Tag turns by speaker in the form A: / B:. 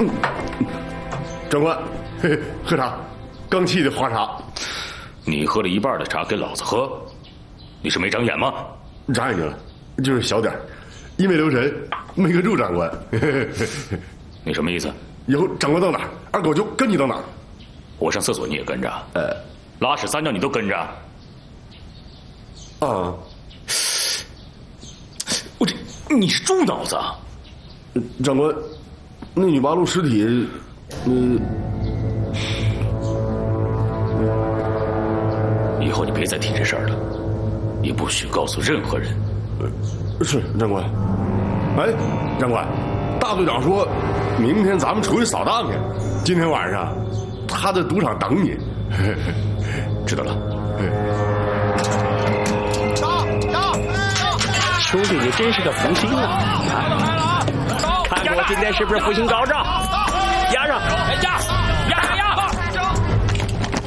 A: 长官，喝茶，刚沏的花茶。
B: 你喝了一半的茶给老子喝，你是没长眼吗？
A: 长眼睛了，就是小点，一没留神，没跟住长官。
B: 你什么意思？
A: 以后长官到哪儿，二狗就跟你到哪儿。
B: 我上厕所你也跟着？拉屎撒尿你都跟着？
A: 啊！
B: 我这你是猪脑子啊！
A: 长官，那女八路尸体，
B: 以后你别再提这事儿了，也不许告诉任何人。
A: 是长官。哎，长官，大队长说，明天咱们出去扫荡去，今天晚上他在赌场等你。
B: 知道了。
C: 兄弟，你真是个福星啊！看我今天是不是福星高照？压上！